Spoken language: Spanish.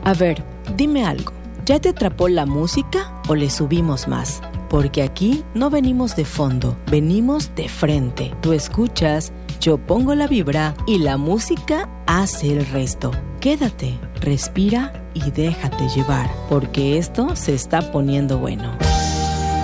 A ver, dime algo. ¿Ya te atrapó la música o le subimos más? Porque aquí no venimos de fondo, venimos de frente. Tú escuchas, yo pongo la vibra y la música hace el resto. Quédate, respira y déjate llevar, porque esto se está poniendo bueno.